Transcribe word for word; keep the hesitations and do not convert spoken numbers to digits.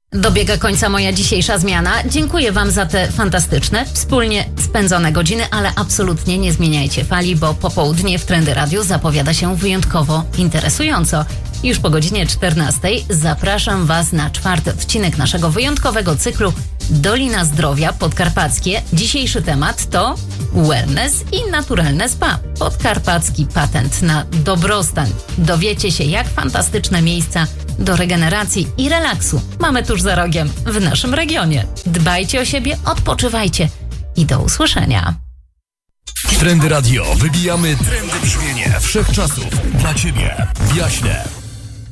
Dobiega końca moja dzisiejsza zmiana. Dziękuję Wam za te fantastyczne, wspólnie spędzone godziny, ale absolutnie nie zmieniajcie fali, bo popołudnie w Trendy Radio zapowiada się wyjątkowo interesująco. Już po godzinie czternastej zapraszam Was na czwarty odcinek naszego wyjątkowego cyklu Dolina Zdrowia Podkarpackie. Dzisiejszy temat to wellness i naturalne spa. Podkarpacki patent na dobrostan. Dowiecie się, jak fantastyczne miejsca do regeneracji i relaksu mamy tuż za rogiem w naszym regionie. Dbajcie o siebie, odpoczywajcie i do usłyszenia. Trendy Radio. Wybijamy trendy brzmienie wszechczasów dla Ciebie w Jaśnie.